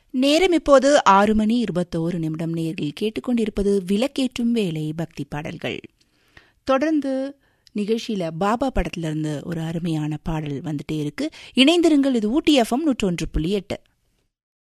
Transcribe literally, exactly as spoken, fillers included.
நேரம் இப்போது ஆறு மணி இருபத்தோரு நிமிடம். நேரில் கேட்டுக்கொண்டிருப்பது விளக்கேற்றும் வேலை பக்தி பாடல்கள். தொடர்ந்து நிகழ்ச்சியில பாபா படத்திலிருந்து ஒரு அருமையான பாடல் வந்துட்டே இருக்கு. இணைந்திருங்கள். இது ஊட்டி எஃப்எம் நூற்றொன்று புள்ளி எட்டு.